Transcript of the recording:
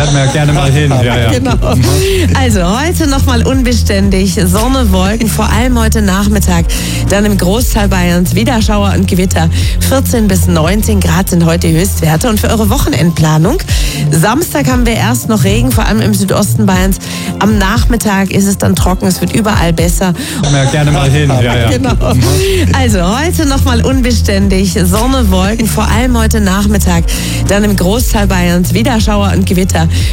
fährt man ja gerne mal hin. Ja. Genau. Also heute nochmal unbeständig, Sonne, Wolken, vor allem heute Nachmittag. Dann im Großteil Bayerns wieder Schauer und Gewitter. 14 bis 19 Grad sind heute die Höchstwerte. Und für eure Wochenendplanung, Samstag haben wir erst noch Regen, vor allem im Südosten Bayerns. Am Nachmittag ist es dann trocken, es wird überall besser. Fährt man ja gerne mal hin. Ja. Genau. Also heute nochmal unbeständig, Sonne, Wolken, vor allem heute Nachmittag. Dann im Großteil Bayerns wieder Schauer und Gewitter.